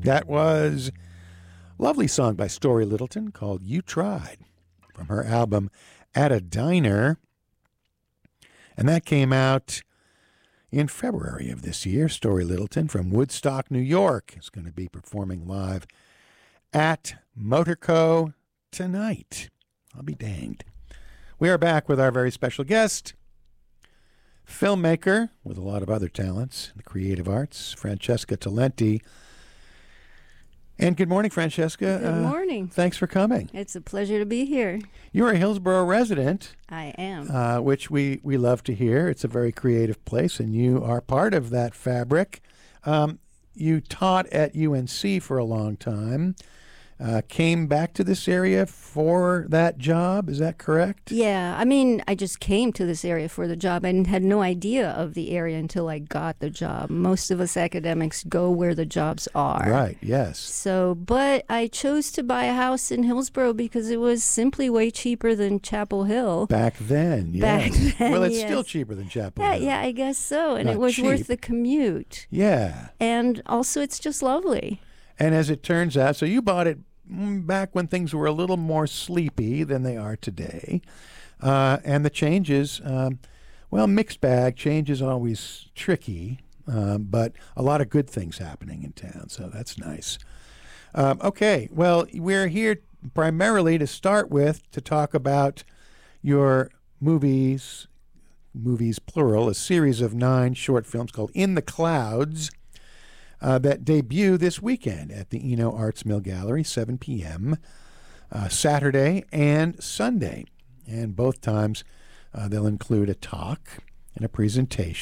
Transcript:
That was a lovely song by Story Littleton called You Tried from her album At a Diner. And that came out in February of this year. Story Littleton from Woodstock, New York is going to be performing live at Motorco tonight. I'll be danged. We are back with our very special guest, filmmaker with a lot of other talents in the creative arts, Francesca Talenti. And good morning, Francesca. Good morning. Thanks for coming. It's a pleasure to be here. You're a Hillsborough resident. I am. Which we love to hear. It's a very creative place, and you are part of that fabric. You taught at UNC for a long time. Came back to this area for that job. Is that correct? Yeah. I mean, I just came to this area for the job. I had no idea of the area until I got the job. Most of us academics go where the jobs are. Right, yes. So, but I chose to buy a house in Hillsborough because it was simply way cheaper than Chapel Hill. Back then, yes. Back then, well, it's yes. still cheaper than Chapel Hill. Yeah, I guess so. And Not it was cheap. worth the commute. Yeah. And also, it's just lovely. And as it turns out, so you bought it back when things were a little more sleepy than they are today. And the changes, well, mixed bag. Change is always tricky, but a lot of good things happening in town, so that's nice. Okay, well, we're here primarily to start with to talk about your movies plural, a series of 9 short films called In the Clouds, that debut this weekend at the Eno Arts Mill Gallery, 7 p.m., Saturday and Sunday. And both times they'll include a talk and a presentation.